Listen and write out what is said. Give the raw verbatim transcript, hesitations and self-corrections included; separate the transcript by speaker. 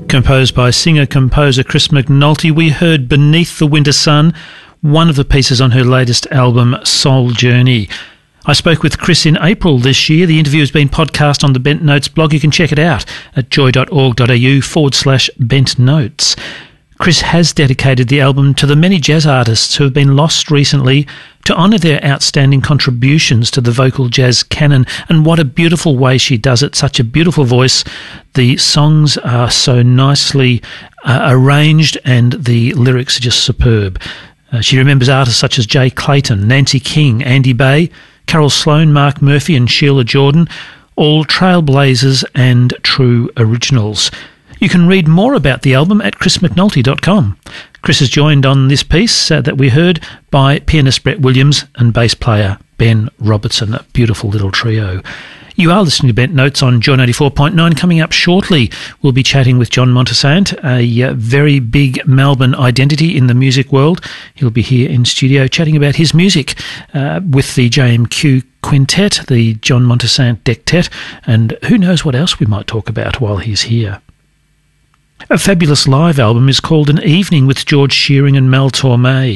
Speaker 1: Composed by singer-composer Chris McNulty, we heard Beneath the Winter Sun, one of the pieces on her latest album, Soul Journey. I spoke with Chris in April this year. The interview has been podcast on the Bent Notes blog. You can check it out at joy.org.au forward slash bent notes. Chris has dedicated the album to the many jazz artists who have been lost recently to honour their outstanding contributions to the vocal jazz canon, and what a beautiful way she does it. Such a beautiful voice. The songs are so nicely uh, arranged and the lyrics are just superb. Uh, she remembers artists such as Jay Clayton, Nancy King, Andy Bay, Carol Sloan, Mark Murphy and Sheila Jordan, all trailblazers and true originals. You can read more about the album at chris mcnulty dot com. Chris is joined on this piece uh, that we heard by pianist Brett Williams and bass player Ben Robertson, a beautiful little trio. You are listening to Bent Notes on Joy ninety-four point nine. Coming up shortly, we'll be chatting with John Montesant, a uh, very big Melbourne identity in the music world. He'll be here in studio chatting about his music uh, with the J M Q Quintet, the John Montesant Dectet, and who knows what else we might talk about while he's here. A fabulous live album is called An Evening with George Shearing and Mel Torme.